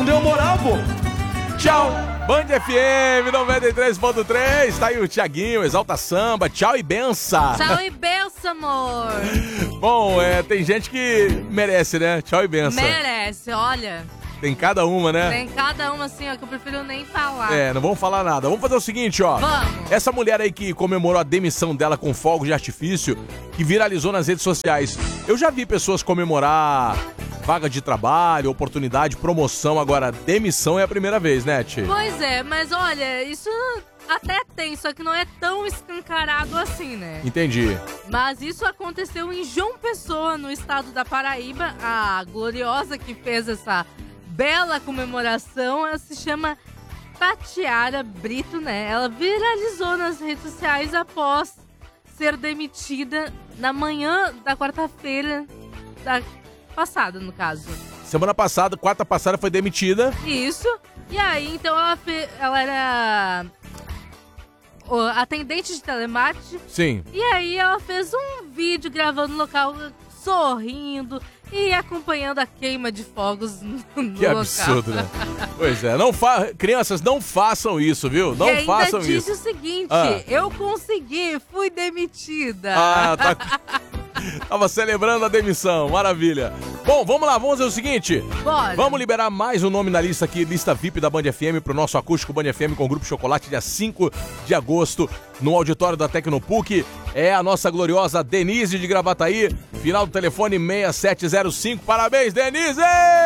onde eu morava. Tchau. Band FM 93.3, tá aí o Thiaguinho, Exalta Samba, tchau e benção. Tchau e benção, amor. Bom, tem gente que merece, né? Tchau e benção. Merece, olha. Tem cada uma, né? Tem cada uma assim, ó, que eu prefiro nem falar. Não vamos falar nada. Vamos fazer o seguinte, ó. Vamos. Essa mulher aí que comemorou a demissão dela com fogos de artifício, que viralizou nas redes sociais. Eu já vi pessoas comemorar vaga de trabalho, oportunidade, promoção. Agora, demissão é a primeira vez, né, Ti? Pois é, mas olha, isso até tem, só que não é tão escancarado assim, né? Entendi. Mas isso aconteceu em João Pessoa, no estado da Paraíba. A gloriosa que fez essa bela comemoração, ela se chama Tatiara Brito, né? Ela viralizou nas redes sociais após ser demitida na manhã da quarta-feira da passada, no caso. Semana passada, quarta passada, foi demitida. Isso. E aí, então, ela era atendente de telemarketing. Sim. E aí, ela fez um vídeo gravando no local, sorrindo e acompanhando a queima de fogos no Que local. absurdo, né? Pois é, crianças, não façam isso, viu? Não e façam ainda isso. disse o seguinte, eu consegui, fui demitida. Tá. Tava celebrando a demissão, maravilha. Bom, vamos lá, vamos fazer o seguinte. Bora. Vamos liberar mais um nome na lista aqui, lista VIP da Band FM, pro nosso acústico Band FM com o Grupo Chocolate, dia 5 de agosto, no auditório da Tecnopuc. É a nossa gloriosa Denise de Gravataí, final do telefone 6705. Parabéns, Denise!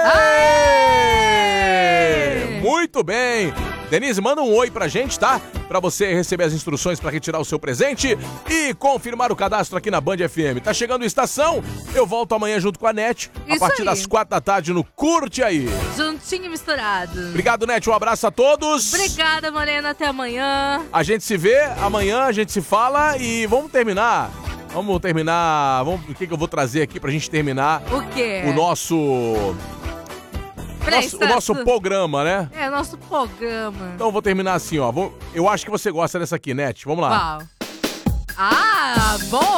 Aê! Muito bem. Denise, manda um oi pra gente, tá? Pra você receber as instruções pra retirar o seu presente e confirmar o cadastro aqui na Band FM. Tá chegando a estação, eu volto amanhã junto com a NET, a partir das 4 da tarde no Curte Aí. Juntinho e misturado. Obrigado, NET, um abraço a todos. Obrigada, Morena, até amanhã. A gente se vê amanhã, a gente se fala e vamos terminar. O que eu vou trazer aqui pra gente terminar? O quê? O nosso programa, né? É, nosso programa. Então eu vou terminar assim, ó. Eu acho que você gosta dessa aqui, NET. Vamos lá. Uau. Ah, bom.